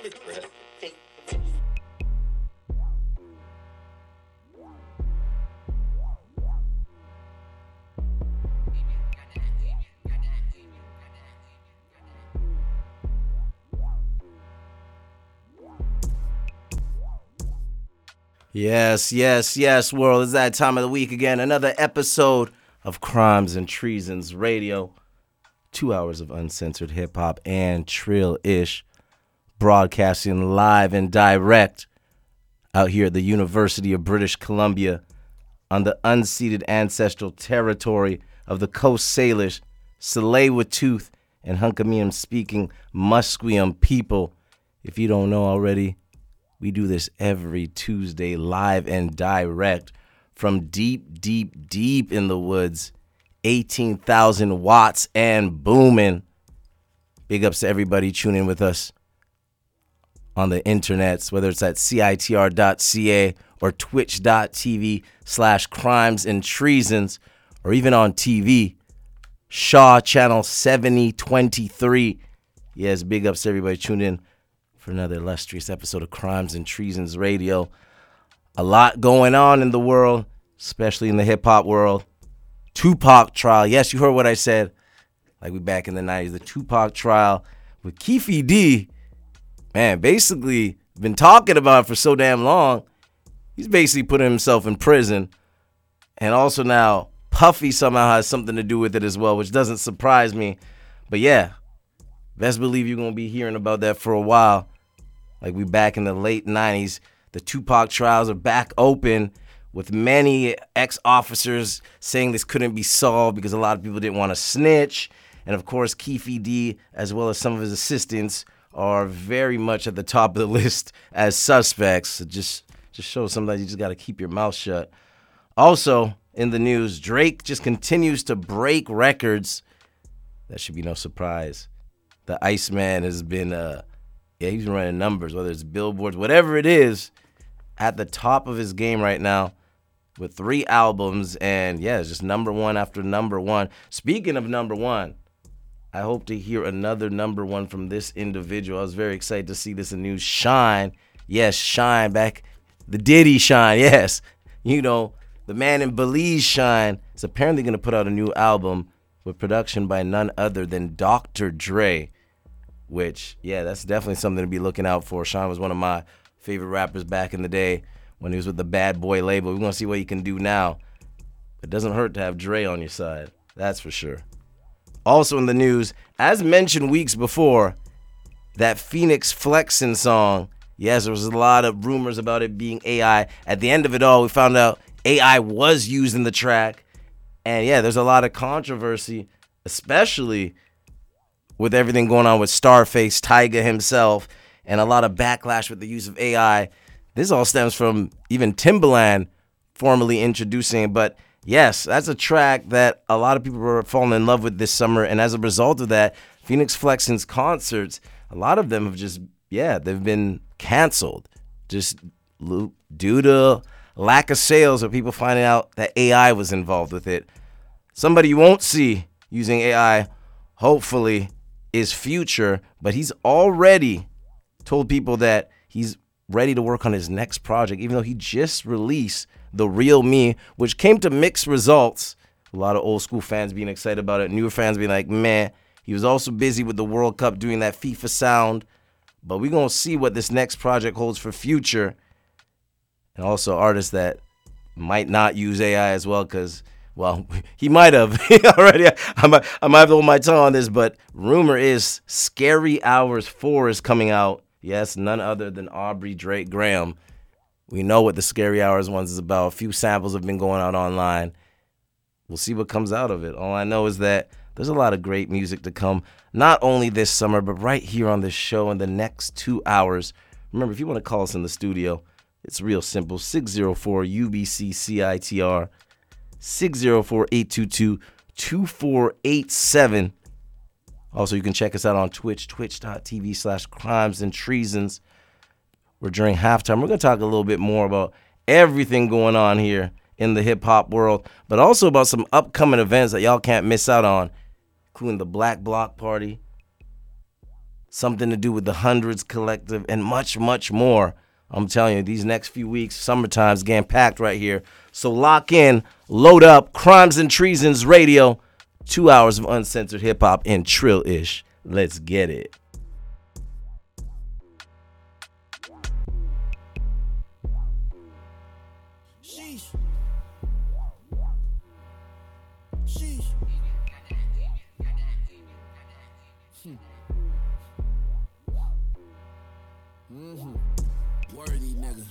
Yes, world. It's that time of the week again. Another episode of Crimes and Treasons Radio. 2 hours of uncensored hip-hop and trill-ish. Broadcasting live and direct out here at the University of British Columbia on the unceded ancestral territory of the Coast Salish, Tsleil-Waututh, and Hunkaminam-speaking Musqueam people. If you don't know already, we do this every Tuesday live and direct from deep in the woods. 18,000 watts and booming. Big ups to everybody tuning with us on the internets, whether it's at citr.ca or twitch.tv/crimes and treasons, or even on TV, Shaw Channel 7023. Yes, big ups to everybody tuning in for another illustrious episode of Crimes and Treasons Radio. A lot going on in the world, especially in the hip-hop world. Tupac trial. Yes, you heard what I said. Like we back in the 90s. The Tupac trial with Keffe D. Man, basically been talking about it for so damn long. He's basically putting himself in prison. And also now Puffy somehow has something to do with it as well, which doesn't surprise me. But yeah, best believe you're going to be hearing about that for a while. Like we back in the late 90s, the Tupac trials are back open with many ex-officers saying this couldn't be solved because a lot of people didn't want to snitch. And of course, Keffe D, as well as some of his assistants, are very much at the top of the list as suspects. It just shows sometimes you just got to keep your mouth shut. Also, in the news, Drake just continues to break records. That should be no surprise. The Iceman has been he's been running numbers, whether it's billboards, whatever it is, at the top of his game right now with 3 albums. And yeah, it's just number one after number one. Speaking of number one, I hope to hear another number one from this individual. I was very excited to see this in news. Shine. Yes, Shine back. The Diddy Shine, yes. You know, the man in Belize Shine is apparently going to put out a new album with production by none other than Dr. Dre. Which, yeah, that's definitely something to be looking out for. Sean was one of my favorite rappers back in the day when he was with the Bad Boy label. We're going to see what he can do now. It doesn't hurt to have Dre on your side. That's for sure. Also in the news, as mentioned weeks before, that Phoenix Flexin' song, yes, there was a lot of rumors about it being AI. At the end of it all, we found out AI was used in the track. And yeah, there's a lot of controversy, especially with everything going on with Starface, Tyga himself, and a lot of backlash with the use of AI. This all stems from even Timbaland formally introducing it. But yes, that's a track that a lot of people were falling in love with this summer. And as a result of that, Phoenix Flexin's concerts, a lot of them have just, they've been canceled. Just due to lack of sales or people finding out that AI was involved with it. Somebody you won't see using AI, hopefully, is Future, but he's already told people that he's ready to work on his next project, even though he just released The Real Me, which came to mixed results. A lot of old school fans being excited about it, newer fans being like, man, he was also busy with the World Cup doing that FIFA sound, but we're going to see what this next project holds for Future, and also artists that might not use AI as well, because well, he might have already. I might have to hold my tongue on this, but rumor is Scary Hours 4 is coming out. Yes, none other than Aubrey Drake Graham. We know what the Scary Hours ones is about. A few samples have been going out online. We'll see what comes out of it. All I know is that there's a lot of great music to come, not only this summer, but right here on this show in the next 2 hours. Remember, if you want to call us in the studio, it's real simple, 604-UBC-CITR. 604-822-2487. Also, you can check us out on Twitch, twitch.tv/crimes and treasons. We're during halftime. We're going to talk a little bit more about everything going on here in the hip-hop world, but also about some upcoming events that y'all can't miss out on, including the Black Bloc Party, something to do with the Hundreds Collective, and much, much more. I'm telling you, these next few weeks, summertime's getting packed right here. So lock in, load up, Crimes and Treasons Radio. 2 hours of uncensored hip-hop and trill-ish. Let's get it.